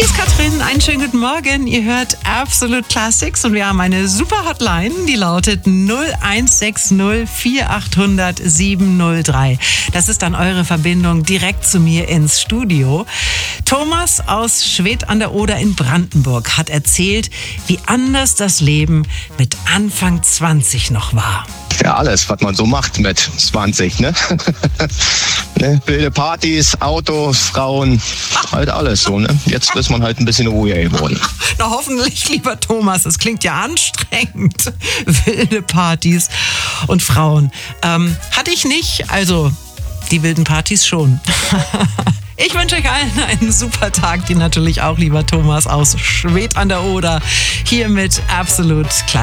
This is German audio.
Hier ist Katrin, einen schönen guten Morgen. Ihr hört Absolute Classics und wir haben eine super Hotline, die lautet 0160 4800 703. Das ist dann eure Verbindung direkt zu mir ins Studio. Thomas aus Schwedt an der Oder in Brandenburg hat erzählt, wie anders das Leben mit Anfang 20 noch war. Ja, alles, was man so macht mit 20, ne? Wilde Partys, Autos, Frauen, halt alles so, ne? Jetzt ist man halt ein bisschen ruhiger geworden. Na hoffentlich, lieber Thomas, das klingt ja anstrengend. Wilde Partys und Frauen. Hatte ich nicht, also die wilden Partys schon. Ich wünsche euch allen einen super Tag, dir natürlich auch, lieber Thomas aus Schwedt an der Oder, hier mit Absolute Classics.